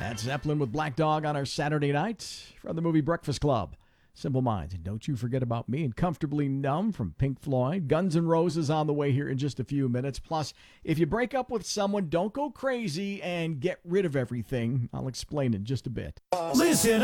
That's Zeppelin with Black Dog on our Saturday night from the movie Breakfast Club. Simple Minds, and Don't You Forget About Me, and Comfortably Numb from Pink Floyd. Guns N' Roses on the way here in just a few minutes. Plus, if you break up with someone, don't go crazy and get rid of everything. I'll explain in just a bit. Listen